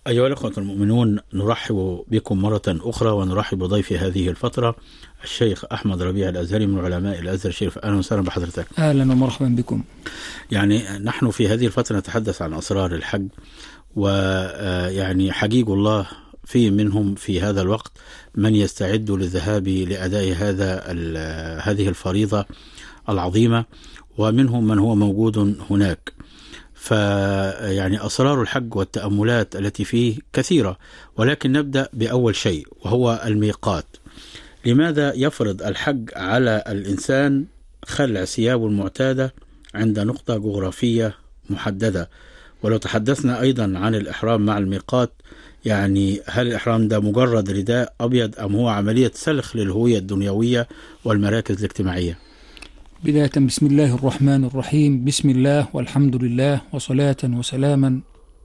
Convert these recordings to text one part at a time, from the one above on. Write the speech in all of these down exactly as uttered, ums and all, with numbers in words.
أيها الأخوة المؤمنون، نرحب بكم مرة أخرى ونرحب بضيف هذه الفترة الشيخ أحمد ربيع الأزهري من علماء الأزهر الشريف. أهلا وسهلا بحضرتك. أهلا ومرحبا بكم. يعني نحن في هذه الفترة نتحدث عن أسرار الحج، ويعني حجيج الله في منهم في هذا الوقت من يستعد للذهاب لأداء هذا هذه الفريضة العظيمة، ومنهم من هو موجود هناك. فيعني أسرار الحج والتأملات التي فيه كثيرة، ولكن نبدأ بأول شيء وهو الميقات. لماذا يفرض الحج على الإنسان خلع ثيابه المعتادة عند نقطة جغرافية محددة؟ ولو تحدثنا أيضا عن الإحرام مع الميقات، يعني هل الإحرام ده مجرد رداء أبيض أم هو عملية سلخ للهوية الدنيوية والمراكز الاجتماعية؟ بداية بسم الله الرحمن الرحيم. بسم الله والحمد لله وصلاة وسلاما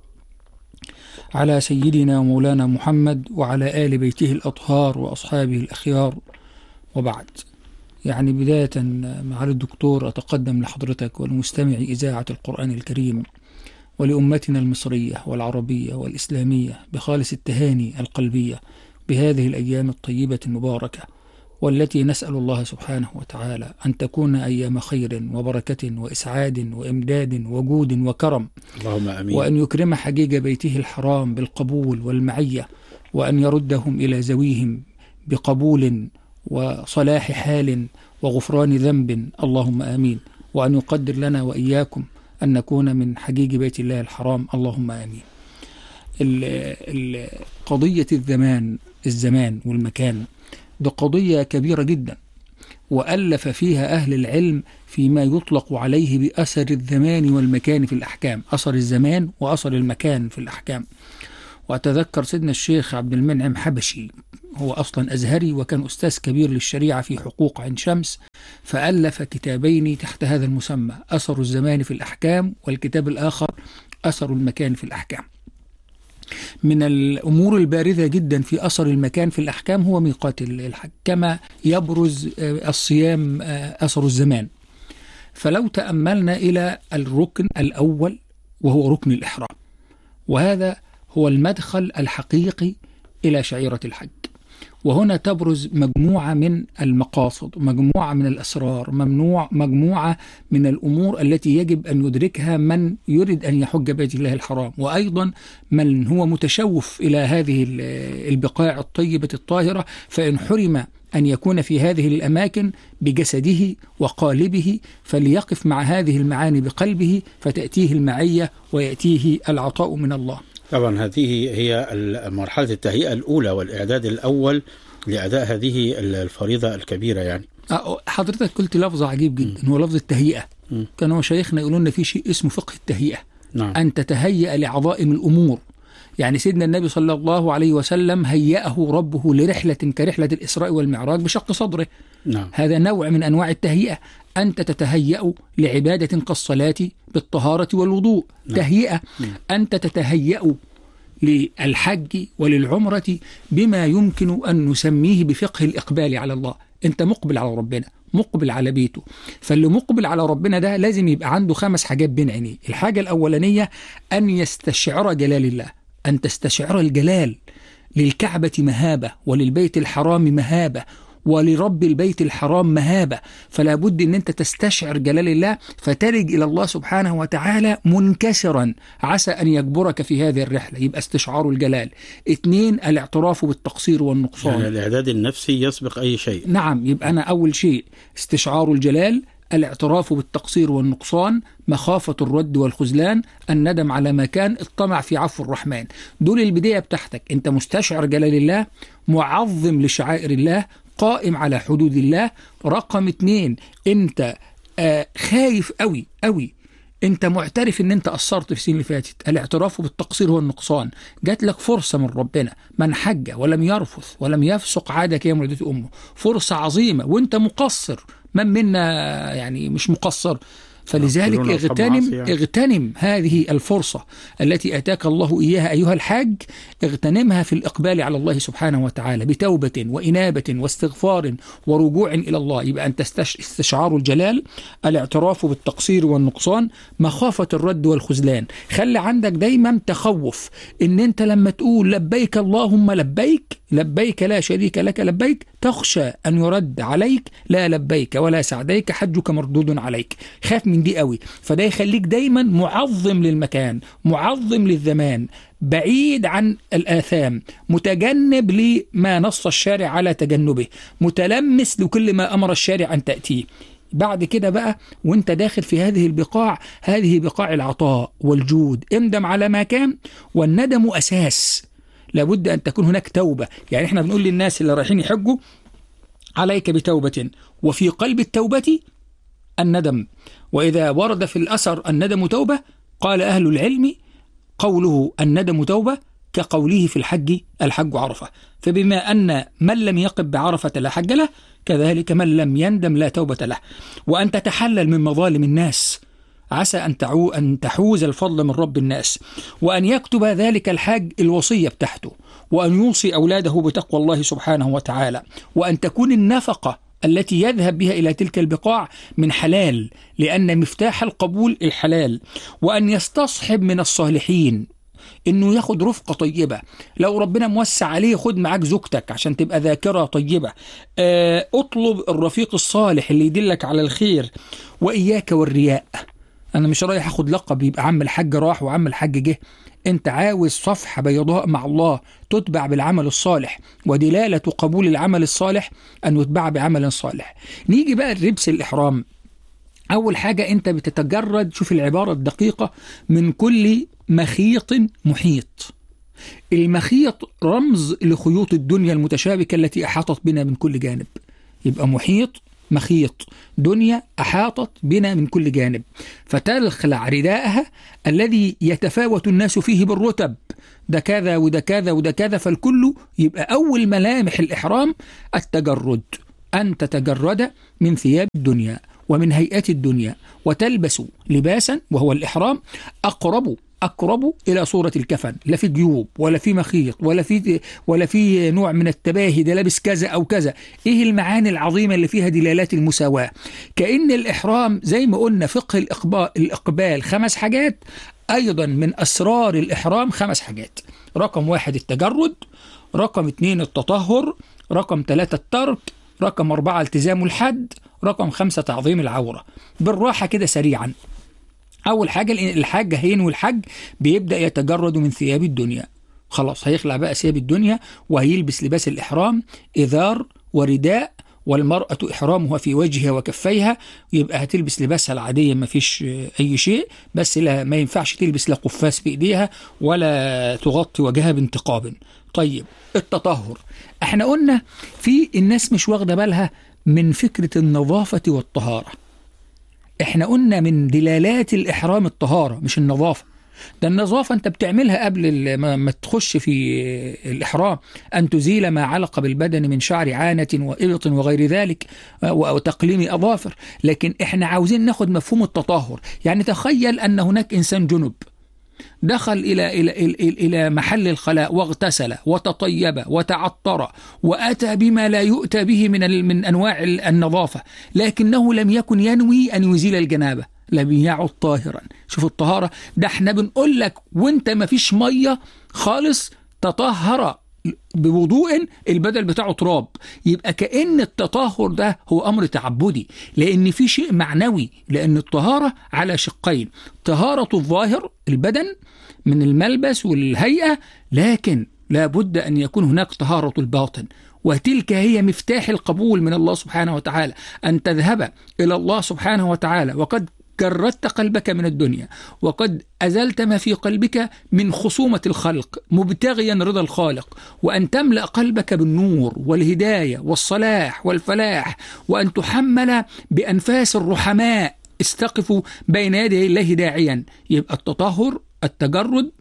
على سيدنا ومولانا محمد وعلى آل بيته الأطهار وأصحابه الأخيار، وبعد. يعني بداية معالي الدكتور أتقدم لحضرتك ولمستمع إذاعة القرآن الكريم ولأمتنا المصرية والعربية والإسلامية بخالص التهاني القلبية بهذه الأيام الطيبة المباركة، والتي نسأل الله سبحانه وتعالى أن تكون أيام خير وبركة وإسعاد وإمداد وجود وكرم، اللهم آمين. وأن يكرم حجيج بيته الحرام بالقبول والمعية، وأن يردهم إلى ذويهم بقبول وصلاح حال وغفران ذنب، اللهم آمين. وأن يقدر لنا وإياكم أن نكون من حجيج بيت الله الحرام، اللهم آمين. قضية الزمان الزمان والمكان ده قضية كبيرة جدا، وألف فيها أهل العلم فيما يطلق عليه بأثر الزمان والمكان في الأحكام، أثر الزمان وأثر المكان في الأحكام. وأتذكر سيدنا الشيخ عبد المنعم حبشي، هو أصلا أزهري وكان أستاذ كبير للشريعة في حقوق عين شمس، فألف كتابين تحت هذا المسمى، أثر الزمان في الأحكام، والكتاب الآخر أثر المكان في الأحكام. من الأمور البارزة جدا في أثر المكان في الأحكام هو ميقات الحج، كما يبرز الصيام أثر الزمان. فلو تأملنا إلى الركن الأول وهو ركن الإحرام، وهذا هو المدخل الحقيقي إلى شعيرة الحج، وهنا تبرز مجموعة من المقاصد، مجموعة من الأسرار، ممنوع مجموعة من الأمور التي يجب أن يدركها من يريد أن يحج بيت الله الحرام، وأيضا من هو متشوف إلى هذه البقاع الطيبة الطاهرة، فإن حرم أن يكون في هذه الأماكن بجسده وقالبه فليقف مع هذه المعاني بقلبه، فتأتيه المعية ويأتيه العطاء من الله. طبعا هذه هي مرحلة التهيئة الأولى والإعداد الأول لأداء هذه الفريضة الكبيرة. يعني حضرتك قلت لفظ عجيب جدا، هو لفظ التهيئة. م. كانوا شيخنا يقولون لنا في شيء اسمه فقه التهيئة. نعم. أن تتهيأ لعظائم الأمور. يعني سيدنا النبي صلى الله عليه وسلم هيأه ربه لرحلة كرحلة الإسراء والمعراج بشق صدره. نعم. هذا نوع من أنواع التهيئة. أنت تتهيأ لعبادة كالصلاة بالطهارة والوضوء. نعم. تهيئة. نعم. أنت تتهيأ للحج وللعمرة بما يمكن أن نسميه بفقه الإقبال على الله. أنت مقبل على ربنا، مقبل على بيته. فاللي مقبل على ربنا ده لازم يبقى عنده خمس حاجات بين عينيه. الحاجة الأولانية أن يستشعر جلال الله، أن تستشعر الجلال. للكعبة مهابة، وللبيت الحرام مهابة، ولرب البيت الحرام مهابة. فلا بد أن أنت تستشعر جلال الله، فترج إلى الله سبحانه وتعالى منكسرا، عسى أن يجبرك في هذه الرحلة. يبقى استشعار الجلال. اثنين، الاعتراف بالتقصير والنقصان. يعني الإعداد النفسي يسبق أي شيء. نعم. يبقى أنا أول شيء استشعار الجلال، الاعتراف بالتقصير والنقصان، مخافة الرد والخذلان، الندم على ما كان، الطمع في عفو الرحمن. دول البداية بتاعتك. أنت مستشعر جلال الله، معظم لشعائر الله، قائم على حدود الله. رقم اتنين، انت آه خايف قوي قوي، انت معترف ان انت قصرت في السنين اللي فاتت. الاعتراف بالتقصير والنقصان. جات لك فرصة من ربنا، من حج ولم يرفث ولم يفسق عاد كيوم ولدته امه. فرصة عظيمة وانت مقصر. من منا يعني مش مقصر؟ فلذلك اغتنم يعني. اغتنم هذه الفرصة التي أتاك الله إياها أيها الحاج، اغتنمها في الإقبال على الله سبحانه وتعالى بتوبة وإنابة واستغفار ورجوع إلى الله. يبقى أنت استشعار الجلال، الاعتراف بالتقصير والنقصان، مخافة الرد والخذلان. خلي عندك دايما تخوف إن أنت لما تقول لبيك اللهم لبيك، لبيك لا شريك لك لبيك، تخشى أن يرد عليك لا لبيك ولا سعديك حجك مردود عليك. خاف من دي قوي. فده يخليك دايما معظم للمكان، معظم للزمان، بعيد عن الآثام، متجنب لما نص الشارع على تجنبه، متلمس لكل ما أمر الشارع أن تأتيه. بعد كده بقى وانت داخل في هذه البقاع، هذه بقاع العطاء والجود، اندم على ما كان، والندم أساس. لابد أن تكون هناك توبة. يعني احنا بنقول للناس اللي رايحين يحجوا عليك بتوبة، وفي قلب التوبة الندم. وإذا ورد في الأثر الندم توبة، قال أهل العلم قوله الندم توبة كقوله في الحج الحج عرفة. فبما أن من لم يقف بعرفة لا حج له، كذلك من لم يندم لا توبة له. وأن تتحلل من مظالم الناس، عسى أن تعو أن تحوز الفضل من رب الناس. وأن يكتب ذلك الحاج الوصية بتاعته، وأن يوصي أولاده بتقوى الله سبحانه وتعالى. وأن تكون النفقة التي يذهب بها إلى تلك البقاع من حلال، لأن مفتاح القبول الحلال. وأن يستصحب من الصالحين، إنه ياخد رفقة طيبة. لو ربنا موسع عليه خد معاك زوجتك عشان تبقى ذاكرة طيبة. أه اطلب الرفيق الصالح اللي يدلك على الخير. وإياك والرياء. أنا مش رايح أخد لقب يبقى عم الحج راح وعم الحج جه. أنت عاوز صفحة بيضاء مع الله تتبع بالعمل الصالح، ودلالة قبول العمل الصالح أن يتبع بعمل صالح. نيجي بقى للبس الإحرام. أول حاجة أنت بتتجرد، شوف العبارة الدقيقة، من كل مخيط محيط. المخيط رمز لخيوط الدنيا المتشابكة التي أحاطت بنا من كل جانب. يبقى محيط، مخيط، دنيا أحاطت بنا من كل جانب. فتخلع رداءها الذي يتفاوت الناس فيه بالرتب، ده كذا وده كذا وده كذا، فالكل. يبقى أول ملامح الإحرام التجرد، أن تتجرد من ثياب الدنيا ومن هيئة الدنيا، وتلبس لباسا وهو الإحرام أقرب أقرب إلى صورة الكفن، لا في جيوب ولا في مخيط ولا في ولا في نوع من التباهي، ده لابس كذا أو كذا. إيه المعاني العظيمة اللي فيها دلالات المساواة؟ كأن الإحرام زي ما قلنا فقه الإقبال, الإقبال خمس حاجات، أيضا من أسرار الإحرام خمس حاجات. رقم واحد التجرد، رقم اثنين التطهر، رقم ثلاثة الترك، رقم أربعة التزام الحد، رقم خمسة تعظيم العورة. بالراحة كده سريعا. أول حاجة الحاج هينوي الحج بيبدأ يتجرد من ثياب الدنيا، خلاص هيخلع بقى ثياب الدنيا وهيلبس لباس الإحرام، إذار ورداء، والمرأة إحرامها في وجهها وكفيها. يبقى هتلبس لباسها العادية، ما فيش أي شيء، بس لا ما ينفعش تلبس لا قفاز في إيديها ولا تغطي وجهها بانتقاب. طيب التطهر، احنا قلنا في الناس مش واخدة بالها من فكرة النظافة والطهارة. احنا قلنا من دلالات الإحرام الطهارة مش النظافة. ده النظافة انت بتعملها قبل ما تخش في الإحرام، أن تزيل ما علق بالبدن من شعر عانة وإبط وغير ذلك، وتقليم أظافر. لكن احنا عاوزين ناخد مفهوم التطهر. يعني تخيل أن هناك إنسان جنب دخل إلى إلى إلى إلى محل الخلاء واغتسل وتطيب وتعطر وأتى بما لا يؤتى به من من أنواع النظافة، لكنه لم يكن ينوي أن يزيل الجنابة، لم يعد طاهرا. شوف الطهارة ده، احنا بنقول لك وانت ما فيش مية خالص تطهر بوضوء البدل بتاعه تراب. يبقى كأن التطهر ده هو أمر تعبدي، لأن في شيء معنوي، لأن الطهارة على شقين: طهارة الظاهر البدن من الملبس والهيئة، لكن لا بد أن يكون هناك طهارة الباطن، وتلك هي مفتاح القبول من الله سبحانه وتعالى. أن تذهب إلى الله سبحانه وتعالى وقد جردت قلبك من الدنيا، وقد أزلت ما في قلبك من خصومة الخلق مبتغيا رضا الخالق، وأن تملأ قلبك بالنور والهداية والصلاح والفلاح، وأن تحمل بأنفاس الرحماء استقفوا بين يدي الله داعيا. يبقى التطهر، التجرد.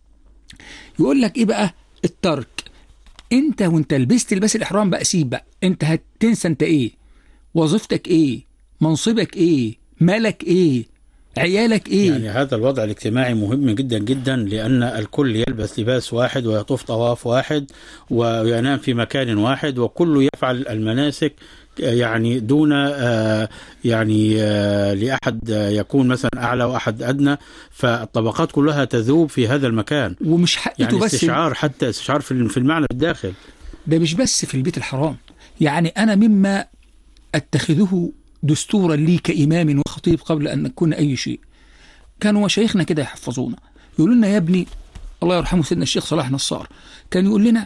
يقول لك إيه بقى؟ الترك. أنت وانت لبست لباس الإحرام بقى سيب بقى، أنت هتنسى أنت إيه، وظيفتك إيه، منصبك إيه، مالك إيه، عيالك ايه. يعني هذا الوضع الاجتماعي مهم جدا جدا، لأن الكل يلبس لباس واحد ويطوف طواف واحد وينام في مكان واحد، وكل يفعل المناسك يعني دون يعني لأحد يكون مثلا أعلى وأحد أدنى، فالطبقات كلها تذوب في هذا المكان. ومش حقته يعني بس استشعار، حتى استشعار في المعنى الداخل. ده مش بس في البيت الحرام. يعني أنا مما أتخذه دستورا لي كإمام وخطيب قبل أن نكون أي شيء، كانوا مشايخنا كده يحفظونا، يقولوا لنا يا ابني، الله يرحمه سيدنا الشيخ صلاح نصار، كان يقول لنا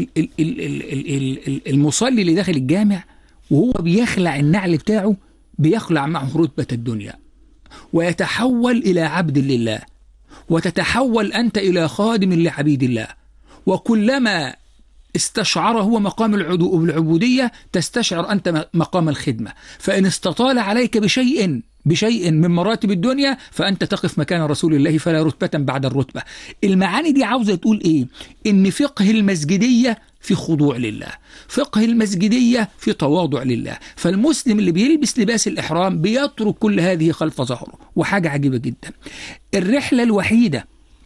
المصلي اللي داخل الجامع وهو بيخلع النعل بتاعه بيخلع معه رتبة الدنيا، ويتحول إلى عبد لله، وتتحول أنت إلى خادم لعبيد الله، وكلما استشعر هو مقام العبودية تستشعر أنت مقام الخدمة، فإن استطال عليك بشيء بشيء من مراتب الدنيا فأنت تقف مكان رسول الله فلا رتبة بعد الرتبة. المعاني دي عاوزة تقول إيه؟ إن فقه المسجدية في خضوع لله، فقه المسجدية في تواضع لله، فالمسلم اللي بيلبس لباس الإحرام بيترك كل هذه خلف ظهره. وحاجة عجيبة جدا، الرحلة الوحيدة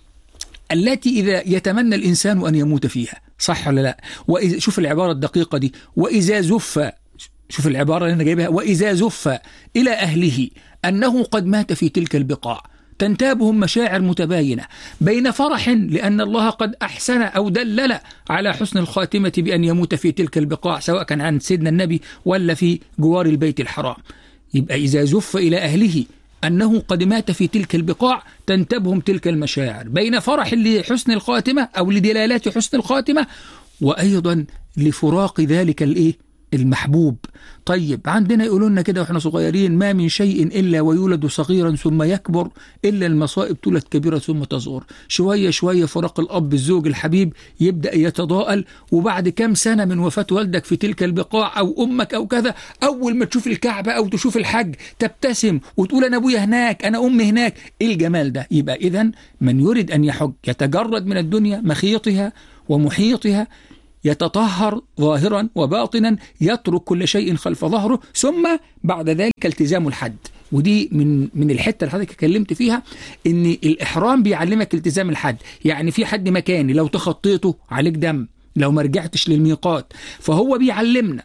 التي إذا يتمنى الإنسان أن يموت فيها، صح ولا لا؟ وإذا شوف العبارة الدقيقة دي، وإذا زف، شوف العبارة اللي أنا جايبها، وإذا زف إلى أهله أنه قد مات في تلك البقاع تنتابهم مشاعر متباينة بين فرح لأن الله قد أحسن أو دلل على حسن الخاتمة بأن يموت في تلك البقاع، سواء كان عن سيدنا النبي ولا في جوار البيت الحرام. يبقى إذا زف إلى أهله أنه قد مات في تلك البقاع تنتابهم تلك المشاعر بين فرح لحسن الخاتمة أو لدلالات حسن الخاتمة، وأيضا لفراق ذلك الإيه المحبوب. طيب عندنا يقولون لنا كده واحنا صغيرين، ما من شيء إلا ويولد صغيرا ثم يكبر إلا المصائب تولد كبيرة ثم تصغر. شوية شوية فراق الأب الزوج الحبيب يبدأ يتضاءل، وبعد كم سنة من وفاة والدك في تلك البقاع أو أمك أو كذا، أول ما تشوف الكعبة أو تشوف الحج تبتسم وتقول أنا أبويا هناك، أنا أمي هناك. إيه الجمال ده؟ يبقى إذن من يريد أن يحج يتجرد من الدنيا مخيطها ومحيطها، يتطهر ظاهرا وباطنا، يترك كل شيء خلف ظهره، ثم بعد ذلك التزام الحد. ودي من من الحته اللي حضرتك اتكلمت فيها، ان الاحرام بيعلمك التزام الحد. يعني في حد مكاني لو تخطيته عليك دم، لو ما رجعتش للميقات، فهو بيعلمنا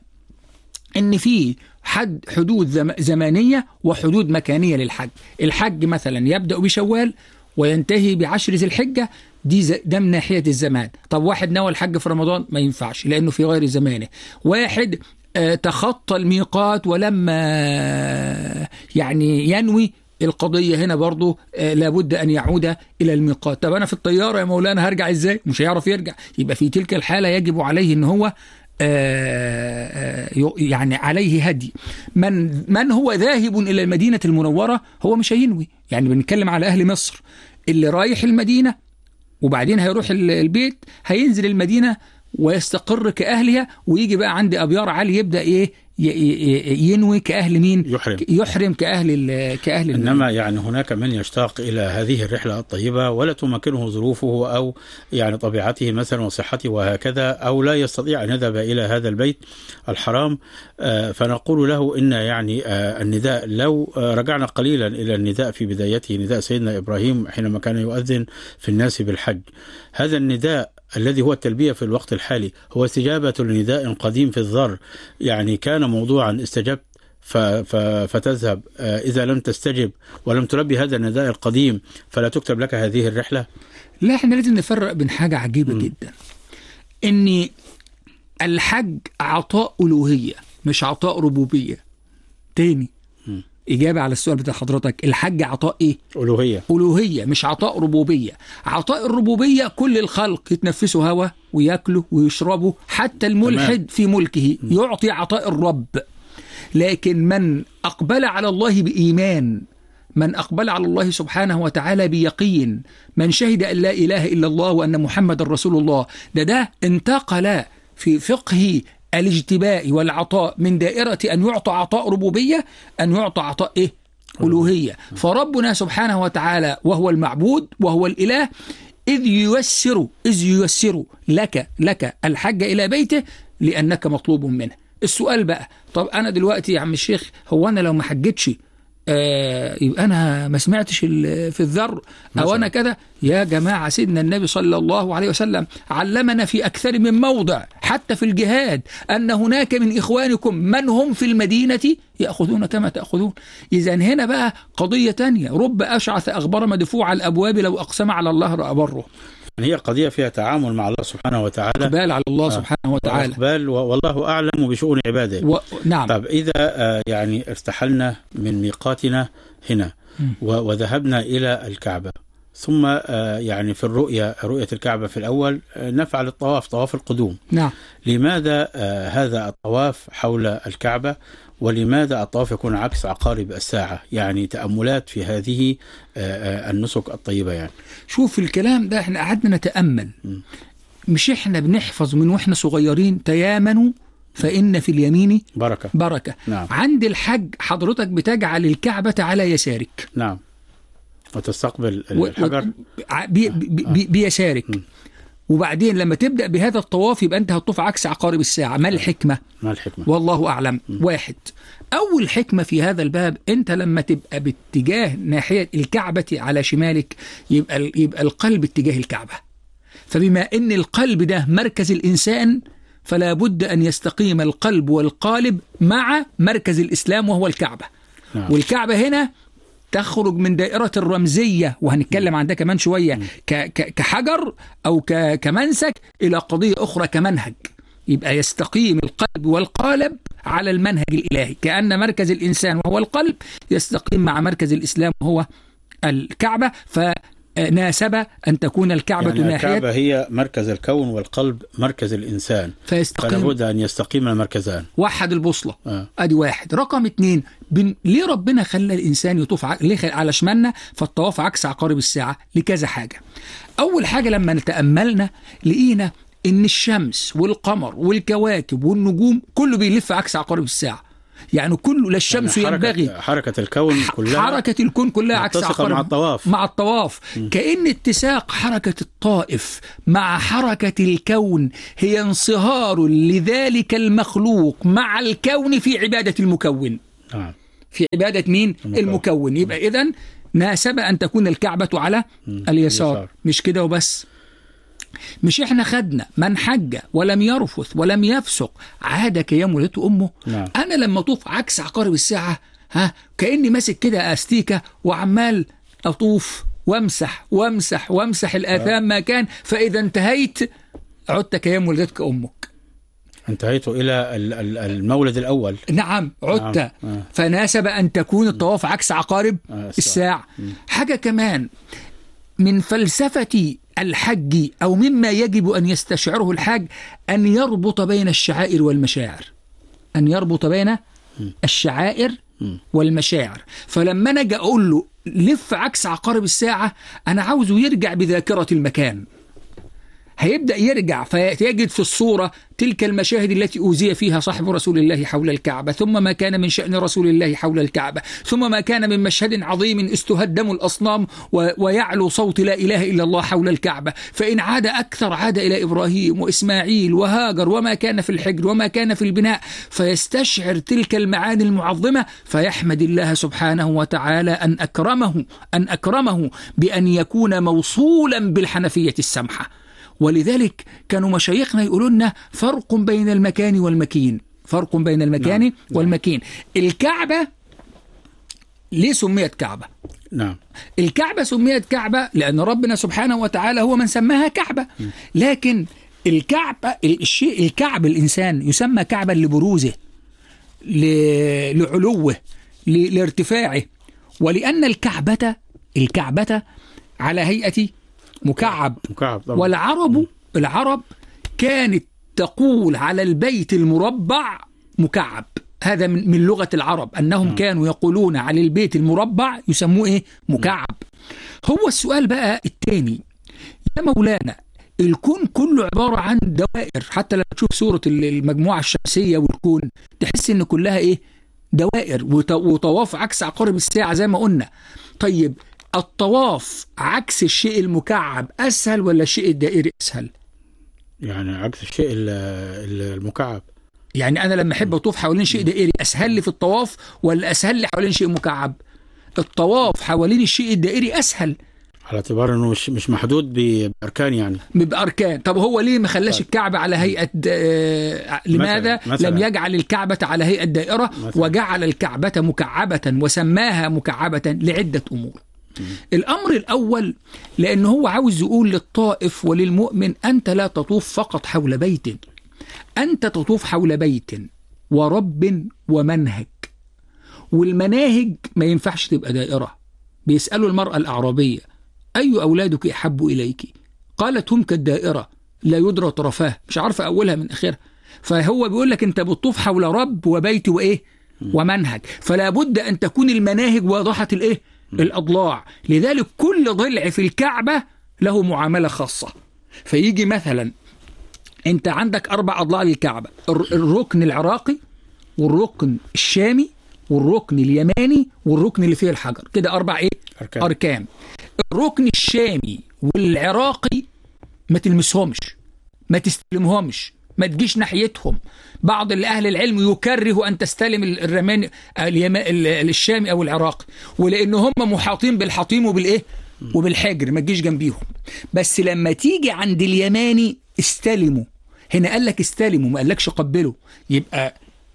ان في حد حدود زمانيه وحدود مكانيه للحج. الحج مثلا يبدا بشوال وينتهي بعشر ذي الحجه، دي ده من ناحية الزمان. طب واحد نوى الحج في رمضان ما ينفعش لأنه في غير زمانه. واحد آه تخطى الميقات ولما آه يعني ينوي، القضية هنا برضو آه لابد أن يعود إلى الميقات. طب أنا في الطيارة يا مولانا هرجع إزاي؟ مش هيعرف يرجع. يبقى في تلك الحالة يجب عليه أن هو آه يعني عليه هدي. من من هو ذاهب إلى المدينة المنورة هو مش هينوي. يعني بنتكلم على أهل مصر، اللي رايح المدينة وبعدين هيروح البيت، هينزل المدينة ويستقر كأهلها، ويجي بقى عند أبيار علي يبدأ إيه ينوي كأهل مين؟ يحرم, يحرم كأهل كأهل إنما المدينة. يعني هناك من يشتاق إلى هذه الرحلة الطيبة ولا تمكنه ظروفه أو يعني طبيعته مثلا وصحته وهكذا، أو لا يستطيع أن يذهب إلى هذا البيت الحرام. فنقول له إن يعني النداء، لو رجعنا قليلا إلى النداء في بدايته، نداء سيدنا إبراهيم حينما كان يؤذن في الناس بالحج، هذا النداء الذي هو التلبية في الوقت الحالي هو استجابة لنداء قديم في الذر. يعني كان موضوعا استجبت فتذهب، إذا لم تستجب ولم تلبي هذا النداء القديم فلا تكتب لك هذه الرحلة. لا، احنا لازم نفرق بين حاجة عجيبة م. جدا، ان الحج عطاء ألوهية مش عطاء ربوبية. تاني م. إجابة على السؤال بتاع حضرتك، الحج عطاء إيه؟ ألوهية. ألوهية مش عطاء ربوبية. عطاء الربوبية كل الخلق يتنفسوا هوا ويأكلوا ويشربوا، حتى الملحد تمام. في ملكه يعطي عطاء الرب. لكن من أقبل على الله بإيمان، من أقبل على الله سبحانه وتعالى بيقين، من شهد أن لا إله إلا الله وأن محمد رسول الله، ده ده انتقل في فقه الاجتباء والعطاء من دائرة أن يعطى عطاء ربوبية أن يعطى عطاء إيه؟ ألوهية. فربنا سبحانه وتعالى وهو المعبود وهو الإله، إذ ييسر إذ ييسر لك لك الحج إلى بيته لأنك مطلوب منه. السؤال بقى، طب أنا دلوقتي يا عم الشيخ، هو أنا لو ما حجتش آه يبقى أنا ما سمعتش في الذر أو أنا كذا. يا جماعة سيدنا النبي صلى الله عليه وسلم علمنا في أكثر من موضع حتى في الجهاد أن هناك من إخوانكم من هم في المدينة يأخذون كما تأخذون. إذا هنا بقى قضية تانية، رب أشعث أغبر مدفوع الأبواب لو أقسم على الله لأبره. هي قضية فيها تعامل مع الله سبحانه وتعالى، إقبال على الله سبحانه وتعالى، إقبال والله أعلم بشؤون عباده. و... نعم. طب إذا يعني ارتحلنا من ميقاتنا هنا وذهبنا إلى الكعبة، ثم يعني في الرؤية رؤية الكعبة في الأول نفعل الطواف، طواف القدوم. نعم. لماذا هذا الطواف حول الكعبة، ولماذا الطواف يكون عكس عقارب الساعة؟ يعني تأملات في هذه النسك الطيبة. يعني شوف الكلام ده احنا قعدنا نتأمل، مش احنا بنحفظ من واحنا صغيرين تيامنوا فإن في اليمين بركة بركة. نعم. عند الحج حضرتك بتجعل الكعبة على يسارك، نعم، وتستقبل الحجر و... بي... بي... بي... بيسارك. م. وبعدين لما تبدأ بهذا الطواف يبقى أنت هتطوف عكس عقارب الساعة. ما الحكمة؟ ما الحكمة؟ والله أعلم. م. واحد، أول حكمة في هذا الباب، أنت لما تبقى باتجاه ناحية الكعبة على شمالك يبقى يبقى القلب اتجاه الكعبة. فبما أن القلب ده مركز الإنسان فلا بد أن يستقيم القلب والقالب مع مركز الإسلام وهو الكعبة. نعم. والكعبة هنا تخرج من دائرة الرمزية، وهنتكلم عن ده كمان شوية، كحجر أو كمنسك، إلى قضية أخرى كمنهج. يبقى يستقيم القلب والقالب على المنهج الإلهي، كأن مركز الإنسان وهو القلب يستقيم مع مركز الإسلام وهو الكعبة. فناسب أن تكون الكعبة يعني ناحية، الكعبة هي مركز الكون والقلب مركز الإنسان، فلا بد أن يستقيم المركزان. وحد البوصلة. آه. أدي واحد. رقم اتنين، بن... ليه ربنا خلى الإنسان يطوف ع... ليه على شمالنا فالطواف عكس عقارب الساعة؟ لكذا حاجة. أول حاجة لما نتأملنا لقينا إن الشمس والقمر والكواكب والنجوم كله بيلف عكس عقارب الساعة. يعني كله، لا الشمس يعني حركة ينبغي حركة الكون كلها حركة الكون كلها عكس عقارب مع الطواف مع الطواف م. كأن اتساق حركة الطائف مع حركة الكون هي انصهار لذلك المخلوق مع الكون في عبادة المكون. آه. في عبادة مين؟ المكون, المكون. يبقى إذن ناسب أن تكون الكعبة على م. اليسار. اليسار. مش كده وبس، مش احنا خدنا من حج ولم يرفث ولم يفسق عاد كيوم ولدته امه. نعم. انا لما اطوف عكس عقارب الساعه ها كاني ماسك كده استيكه وعمال اطوف وامسح وامسح وامسح الاثام ما كان، فاذا انتهيت عدت كيوم ولدتك امك، انتهيت الى المولد الاول. نعم عدت. نعم. آه. فناسب ان تكون الطواف عكس عقارب آه الساعه. م. حاجه كمان من فلسفه الحج أو مما يجب أن يستشعره الحاج أن يربط بين الشعائر والمشاعر، أن يربط بين الشعائر والمشاعر. فلما نجي أقول له لف عكس عقارب الساعة، أنا عاوزه يرجع بذاكرة المكان، هيبدأ يرجع فيجد في الصورة تلك المشاهد التي أوذي فيها صاحب رسول الله حول الكعبة، ثم ما كان من شأن رسول الله حول الكعبة، ثم ما كان من مشهد عظيم استهدم الأصنام ويعلو صوت لا إله إلا الله حول الكعبة. فإن عاد أكثر عاد إلى إبراهيم وإسماعيل وهاجر وما كان في الحجر وما كان في البناء، فيستشعر تلك المعاني المعظمة، فيحمد الله سبحانه وتعالى أن أكرمه أن أكرمه بأن يكون موصولا بالحنفية السمحة. ولذلك كانوا مشايخنا يقولون لنا فرق بين المكان والمكين، فرق بين المكان نعم. والمكين. الكعبة ليه سميت كعبة؟ نعم. الكعبة سميت كعبة لأن ربنا سبحانه وتعالى هو من سماها كعبة. لكن الكعبة الشيء الكعب الإنسان يسمى كعبا لبروزه، لعلوه، لارتفاعه، ولأن الكعبة الكعبة على هيئة مكعب. مكعب طبعا. والعرب العرب كانت تقول على البيت المربع مكعب، هذا من, من لغة العرب أنهم م. كانوا يقولون على البيت المربع يسموه إيه؟ مكعب. م. هو السؤال بقى الثاني يا مولانا، الكون كله عبارة عن دوائر، حتى لما تشوف صورة المجموعة الشمسية والكون تحس إن كلها إيه؟ دوائر وطواف عكس عقارب الساعة زي ما قلنا. طيب الطواف عكس الشيء المكعب أسهل ولا الشيء الدائري أسهل؟ يعني عكس الشيء المكعب. يعني أنا لما أحب أطوف حوالين شيء دائري أسهل لي في الطواف ولا أسهل لي حوالين شيء مكعب؟ الطواف حوالين الشيء الدائري أسهل، على اعتبار انه مش مش محدود باركان يعني باركان. طب هو ليه ما خلاش طيب. الكعبه على هيئه آه لماذا مثلاً. مثلاً. لم يجعل الكعبه على هيئه دائره مثلاً. وجعل الكعبه مكعبه وسماها مكعبه لعده امور. م. الامر الاول لان هو عاوز يقول للطائف وللمؤمن انت لا تطوف فقط حول بيت، انت تطوف حول بيت ورب ومنهج، والمناهج ما ينفعش تبقى دائره. بيسالوا المراه الاعرابيه أي أولادك أحب إليك؟ قالت هم كالدائرة لا يدرى طرفاه، مش عارفة أولها من آخرها. فهو بيقول لك أنت بتطوف حول رب وبيت وإيه ومنهج، فلا بد أن تكون المناهج واضحة الإيه الأضلاع. لذلك كل ضلع في الكعبة له معاملة خاصة. فيجي مثلا أنت عندك أربع أضلاع للكعبة، الركن العراقي والركن الشامي والركن اليماني والركن اللي فيه الحجر، كده أربع إيه أركان. أركان. الركن الشامي والعراقي ما تلمسهمش، ما تستلمهمش، ما تجيش ناحيتهم. بعض أهل العلم يكره أن تستلم الرمان الشامي أو العراقي، ولأن هم محاطين بالحطيم وبالإيه وبالحجر، ما تجيش جنبيهم. بس لما تيجي عند اليماني استلموا، هنا قال لك استلموا ما قالكش قبلوا. يبقى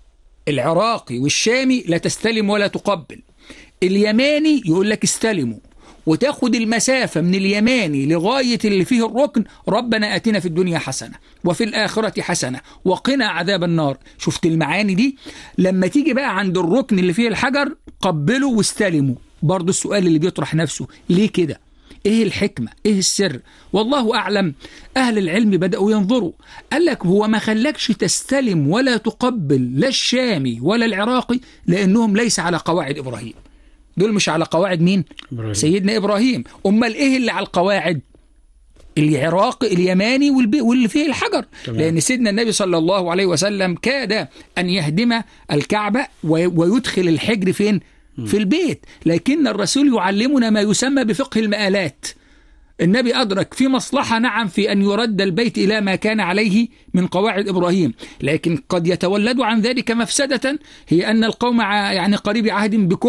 العراقي والشامي لا تستلم ولا تقبل، اليماني يقول لك استلموا، وتاخد المسافة من اليماني لغاية اللي فيه الركن ربنا آتنا في الدنيا حسنة وفي الآخرة حسنة وقنا عذاب النار. شفت المعاني دي؟ لما تيجي بقى عند الركن اللي فيه الحجر قبلوا واستلموا. برضو السؤال اللي بيطرح نفسه ليه كده؟ ايه الحكمة؟ ايه السر؟ والله أعلم. أهل العلم بدأوا ينظروا، قال لك هو ما خلكش تستلم ولا تقبل لا الشامي ولا العراقي لأنهم ليس على قواعد إبراهيم. دول مش على قواعد مين؟ إبراهيم. سيدنا إبراهيم. أمال إيه اللي على القواعد؟ العراقي اليماني واللي فيه الحجر. تمام. لأن سيدنا النبي صلى الله عليه وسلم كاد أن يهدم الكعبة ويدخل الحجر فين؟ م. في البيت. لكن الرسول يعلمنا ما يسمى بفقه المآلات. النبي أدرك في مصلحة نعم في أن يرد البيت إلى ما كان عليه من قواعد إبراهيم، لكن قد يتولد عن ذلك مفسدة، هي أن القوم يعني قريب عهد بكم